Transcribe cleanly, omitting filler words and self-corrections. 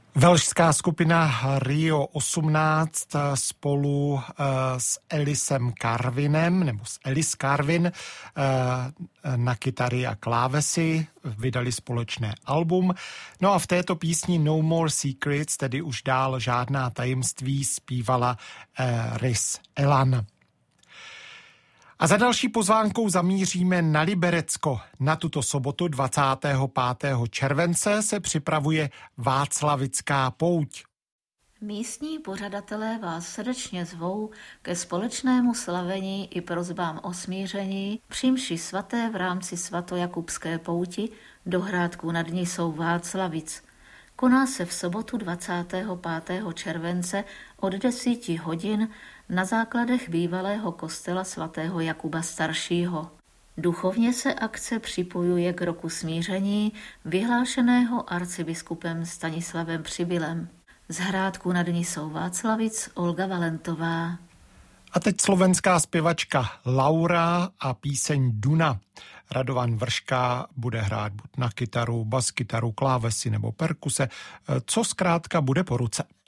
Velšská skupina Rio 18 spolu s Elisem Carvinem, nebo s Elis Carvin na kytary a klávesy vydali společné album. No a v této písni No More Secrets, tedy už dál žádná tajemství, zpívala Riz Elan. A za další pozvánkou zamíříme na Liberecko. Na tuto sobotu 25. července se připravuje Václavická pouť. Místní pořadatelé vás srdečně zvou ke společnému slavení i prosbám o smíření při mši svaté v rámci svatojakubské pouti do Hrádku nad Nisou Václavic. Koná se v sobotu 25. července od 10 hodin na základech bývalého kostela svatého Jakuba staršího. Duchovně se akce připojuje k roku smíření vyhlášeného arcibiskupem Stanislavem Přibylem. Z Hrádku nad Nisou Václavic Olga Valentová. A teď slovenská zpěvačka Laura a píseň Duna. Radovan Vrška bude hrát buď na kytaru, baskytaru, klávesy nebo perkuse, co zkrátka bude po ruce.